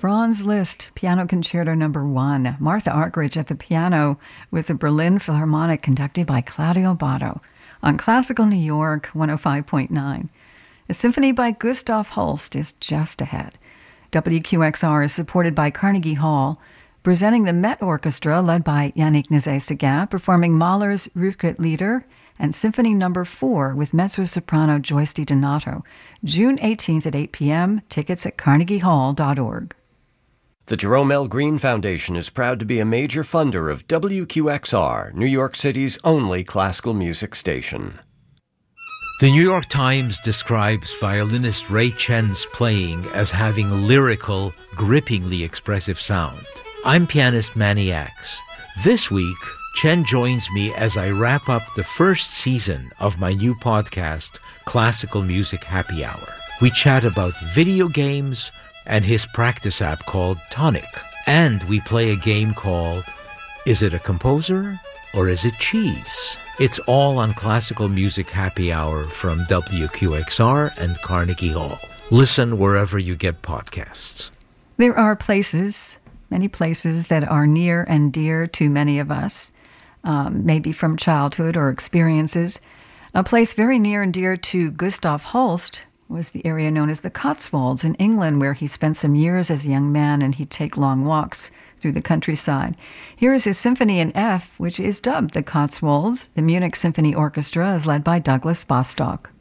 Franz Liszt, Piano Concerto No. 1. Martha Argerich at the piano with the Berlin Philharmonic conducted by Claudio Botto on Classical New York 105.9. A symphony by Gustav Holst is just ahead. WQXR is supported by Carnegie Hall, presenting the Met Orchestra led by Yannick Nézet-Séguin, performing Mahler's Rückert Lieder and Symphony No. 4 with mezzo-soprano Joyce DiDonato. June 18th at 8 p.m. Tickets at carnegiehall.org. The Jerome L. Green Foundation is proud to be a major funder of WQXR, New York City's only classical music station. The New York Times describes violinist Ray Chen's playing as having lyrical, grippingly expressive sound. I'm pianist Manny Axe. This week, Chen joins me as I wrap up the first season of my new podcast, Classical Music Happy Hour. We chat about video games and his practice app called Tonic. And we play a game called Is It a Composer or Is It Cheese? It's all on Classical Music Happy Hour from WQXR and Carnegie Hall. Listen wherever you get podcasts. There are places, many places that are near and dear to many of us, maybe from childhood or experiences. A place very near and dear to Gustav Holst was the area known as the Cotswolds in England, where he spent some years as a young man, and he'd take long walks through the countryside. Here is his Symphony in F, which is dubbed the Cotswolds. The Munich Symphony Orchestra is led by Douglas Bostock.